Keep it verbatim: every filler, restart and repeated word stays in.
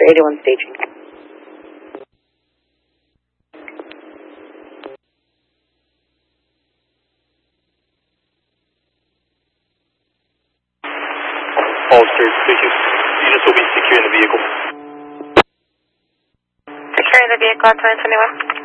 Vector eighty-one staging. All cleared, thank you. Units will be securing the vehicle. Securing the vehicle at twenty twenty-one.